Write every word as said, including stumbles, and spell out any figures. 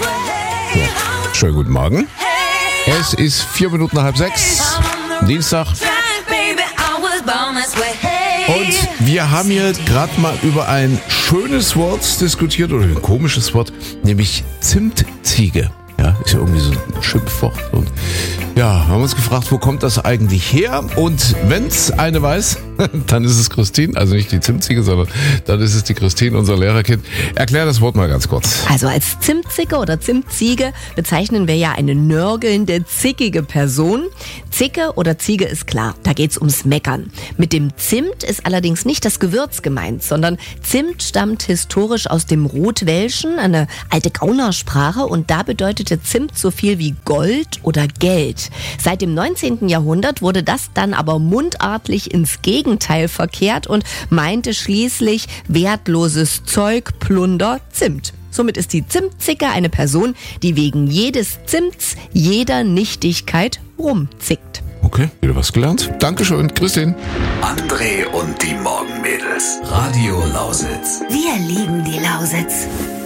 Ja. Schönen guten Morgen. Es ist vier Minuten nach halb sechs, Dienstag. Und wir haben hier gerade mal über ein schönes Wort diskutiert, oder ein komisches Wort, nämlich Zimtziege. Ja, ist ja irgendwie so ein Schimpfwort. Und ja, haben uns gefragt, wo kommt das eigentlich her? Und wenn's eine weiß, dann ist es Christine, also nicht die Zimtziege, sondern dann ist es die Christine, unser Lehrerkind. Erklär das Wort mal ganz kurz. Also als Zimtzicke oder Zimtziege bezeichnen wir ja eine nörgelnde, zickige Person. Zicke oder Ziege ist klar, da geht's ums Meckern. Mit dem Zimt ist allerdings nicht das Gewürz gemeint, sondern Zimt stammt historisch aus dem Rotwelschen, eine alte Gaunersprache, und da bedeutete Zimt so viel wie Gold oder Geld. Seit dem neunzehnten Jahrhundert wurde das dann aber mundartlich ins Gegenteil verkehrt und meinte schließlich wertloses Zeug, Plunder, Zimt. Somit ist die Zimtzicke eine Person, die wegen jedes Zimts, jeder Nichtigkeit rumzickt. Okay, wieder was gelernt. Dankeschön, Christine. André und die Morgenmädels. Radio Lausitz. Wir lieben die Lausitz.